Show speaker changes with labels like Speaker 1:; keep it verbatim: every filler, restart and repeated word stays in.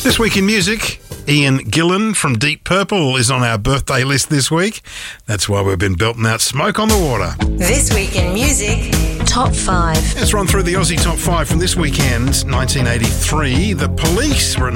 Speaker 1: This week in music, Ian Gillan from Deep Purple is on our birthday list this week. That's why we've been belting out Smoke on the Water.
Speaker 2: This week in music, Top five.
Speaker 1: Let's run through the Aussie Top five from this weekend. nineteen eighty-three, The Police were at